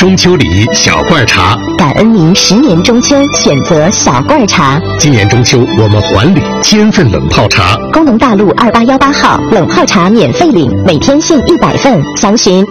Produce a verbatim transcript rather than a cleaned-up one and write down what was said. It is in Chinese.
中秋礼小罐茶， 感恩您十年中秋选择小罐茶。 今年中秋我们还礼千份冷泡茶。 工农大路二八幺八号冷泡茶免费领，每天限一百份，详询